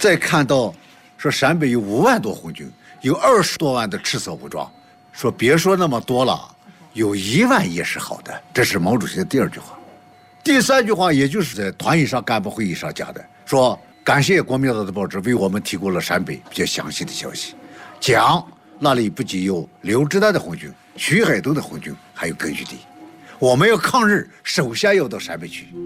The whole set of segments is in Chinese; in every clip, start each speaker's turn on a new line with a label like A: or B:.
A: 再看到说陕北有5万多红军，有20多万的赤色武装，说别说那么多了，有1万也是好的。这是毛主席的第2句话。第3句话也就是在团以上干部会议上讲的，说感谢国民党的报纸为我们提供了陕北比较详细的消息，讲那里不仅有刘志丹的红军、徐海东的红军，还有根据地。我们要抗日，首先要到陕北去。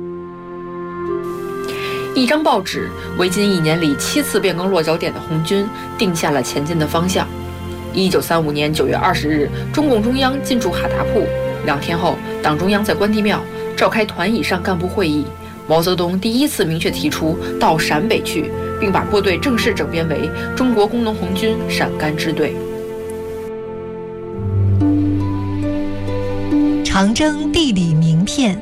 B: 一张报纸为近1年里7次变更落脚点的红军定下了前进的方向。1935年9月20日，中共中央进驻哈达铺。2天后，党中央在关帝庙召开团以上干部会议，毛泽东第1次明确提出到陕北去，并把部队正式整编为中国工农红军陕甘支队。
C: 长征地理名片。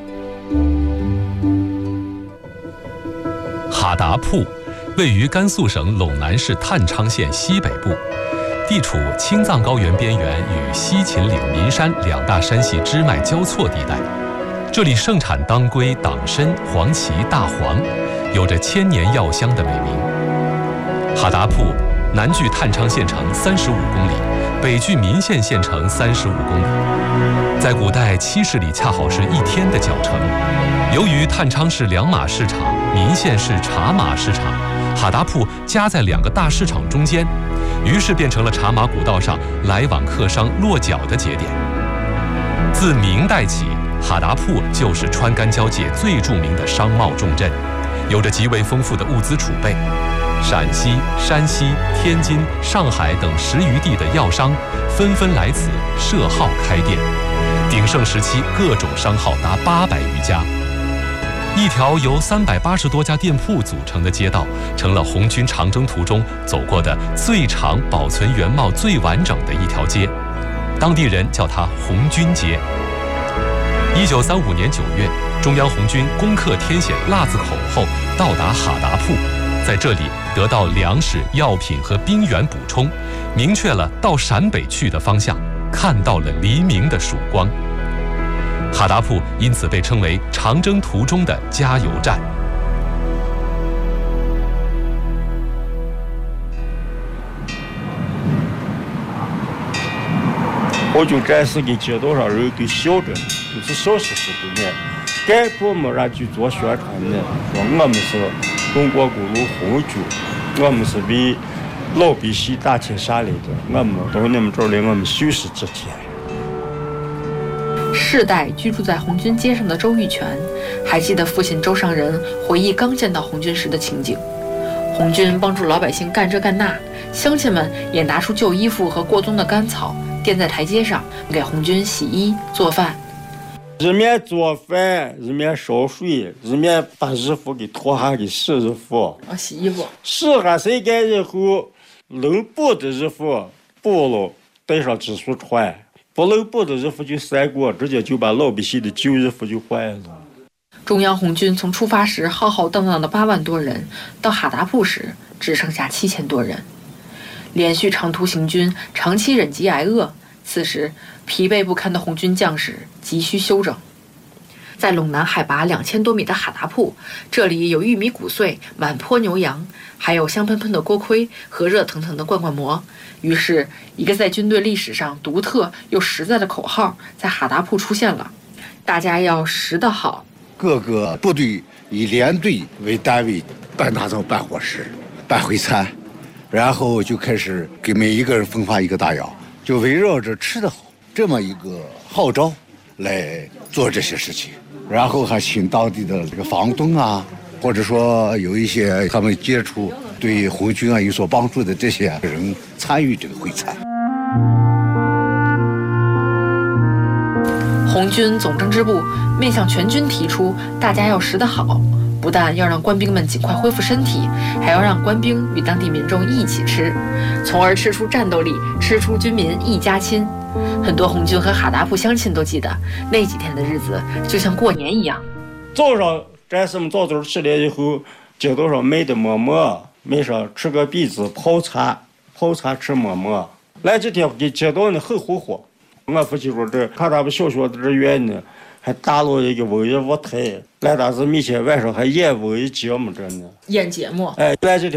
D: 哈达铺位于甘肃省陇南市太仓县西北部，地处青藏高原边缘与西秦岭岷山2大山系支脉交错地带。这里盛产当归、党参、黄芪、大黄，有着千年药香的美名。哈达铺南距太仓县城35公里，北距岷县县城35公里，在古代70里恰好是1天的脚程。由于太仓市2码市场，岷县是茶马市场，哈达铺夹在2个大市场中间，于是变成了茶马古道上来往客商落脚的节点。自明代起，哈达铺就是川甘交界最著名的商贸重镇，有着极为丰富的物资储备。陕西、山西、天津、上海等10余地的药商纷纷来此设号开店，鼎盛时期各种商号达800余家。一条由380多家店铺组成的街道，成了红军长征途中走过的最长、保存原貌最完整的一条街，当地人叫它红军街。1935年9月，中央红军攻克天险腊子口后，到达哈达铺，在这里得到粮食、药品和兵源补充，明确了到陕北去的方向，看到了黎明的曙光。哈达铺因此被称为长征途中的加油站。
E: 我就展示给街道上人对小镇都是小事实不远，干部没人去做宣传的，说我们是中国工农红军，我们是为老百姓打天下来的，我们到你们这儿来，我们休息之天。
B: 世代居住在红军街上的周玉泉，还记得父亲周尚仁回忆刚见到红军时的情景。红军帮助老百姓干这干那，乡亲们也拿出旧衣服和过冬的干草，垫在台阶上，给红军洗衣做饭。
E: 一面做饭，一面烧水，一面把衣服给脱下给洗衣服。
B: 洗衣服。
E: 洗下晒干以后，能补的衣服补了，带上技术穿。不能补的衣服就晒过，直接就把老百姓的旧衣服就换了。
B: 中央红军从出发时浩浩荡荡的8万多人，到哈达铺时只剩下7000多人。连续长途行军，长期忍饥挨饿，此时疲惫不堪的红军将士急需休整。在陇南海拔2000多米的哈达铺，这里有玉米谷穗、满坡牛羊，还有香喷喷的锅盔和热腾腾的罐罐馍。于是，一个在军队历史上独特又实在的口号在哈达铺出现了：大家要食得好。
A: 各个部队以连队为单位办大灶、办伙食、办会餐，然后就开始给每一个人分发一个大窑，就围绕着吃得好这么一个号召来做这些事情。然后还请当地的这个房东啊，或者说有一些他们接触对红军啊有所帮助的这些人参与这个会餐。
B: 红军总政治部面向全军提出，大家要食得好，不但要让官兵们尽快恢复身体，还要让官兵与当地民众一起吃，从而吃出战斗力，吃出军民一家亲。很多红军和哈达铺乡亲都记得那几天的日子就像过年一样。
E: 早上战士们早早起来以后，街道上卖的馍馍，卖上吃个篦子泡茶吃馍馍。来几天给街道呢很火火。我父亲说这哈达铺小学的这院呢，还搭了一个文艺舞台，来大子面前晚上还演文艺节目着呢。
B: 演节目。
E: 来几天。